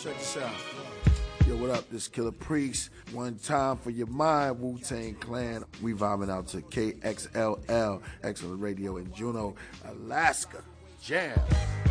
Check this out. Yo, what up? This Killer Priest. One time for your mind, Wu-Tang Clan. We vibing out to KXLL, Excellent Radio in Juneau, Alaska. Jam.